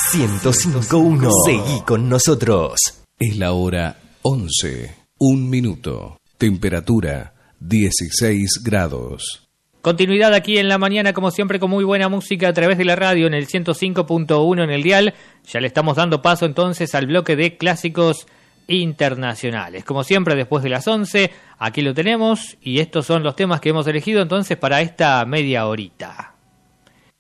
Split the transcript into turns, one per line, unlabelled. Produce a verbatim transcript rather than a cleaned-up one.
ciento cinco punto uno. Seguí con nosotros.
Es la hora once, un minuto. Temperatura dieciséis grados.
Continuidad aquí en la mañana, como siempre, con muy buena música a través de la radio en el ciento cinco punto uno en el dial. Ya le estamos dando paso entonces al bloque de clásicos internacionales. Como siempre, después de las once, aquí lo tenemos y estos son los temas que hemos elegido entonces para esta media horita.